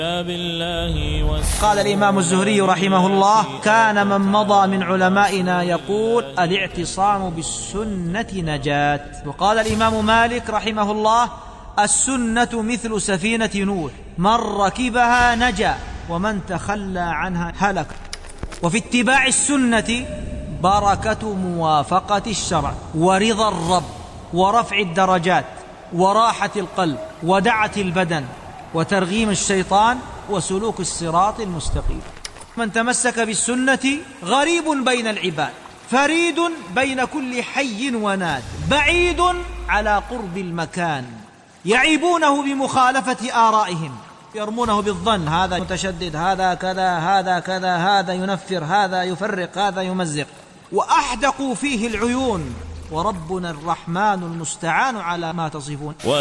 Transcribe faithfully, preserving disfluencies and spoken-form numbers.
قال الإمام الزهري رحمه الله: كان من مضى من علمائنا يقول: الاعتصام بالسنة نجاة. وقال الإمام مالك رحمه الله: السنة مثل سفينة نوح، من ركبها نجا ومن تخلى عنها هلك. وفي اتباع السنة بركة موافقة الشرع ورضا الرب ورفع الدرجات وراحة القلب ودعة البدن وترغيم الشيطان وسلوك الصراط المستقيم. من تمسك بالسنة غريب بين العباد، فريد بين كل حي وناد، بعيد على قرب المكان، يعيبونه بمخالفة آرائهم، يرمونه بالظن: هذا متشدد، هذا كذا، هذا كذا، هذا ينفر، هذا يفرق، هذا يمزق، وأحدقوا فيه العيون، وربنا الرحمن المستعان على ما تصفون.